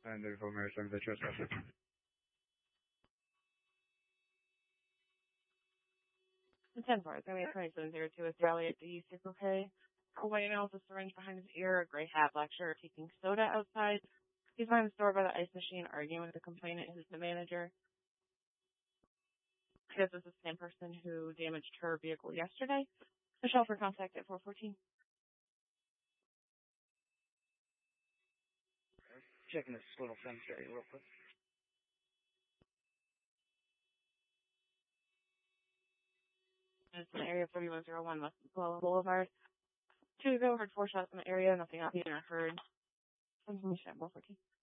and the information of the trespasser. 10-4, it's going to be a 2702 with Rally at the Circle K. A white male with a syringe behind his ear, a gray hat, black shirt, taking soda outside. He's behind the store by the ice machine arguing with the complainant who's the manager. Because this is the same person who damaged her vehicle yesterday. Michelle for contact at 414. Checking this little fence area real quick. It's in the area of 3101 West Pueblo Boulevard. 2 ago, heard 4 shots in the area, nothing else being heard. Information at 414.